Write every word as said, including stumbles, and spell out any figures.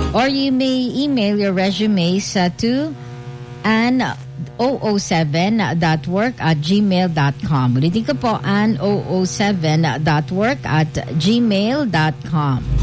Or you may email your resumes uh, to an zero zero seven dot work at gmail dot com. Ulitin ko po, an zero zero seven dot work at gmail dot com.